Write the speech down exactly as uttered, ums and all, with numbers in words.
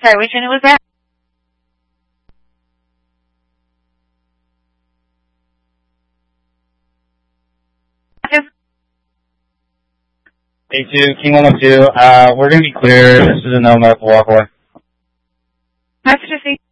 Sorry, which unit was that? A two, King one oh two, uh, we're gonna be clear. This is a no medical walk away. Message received.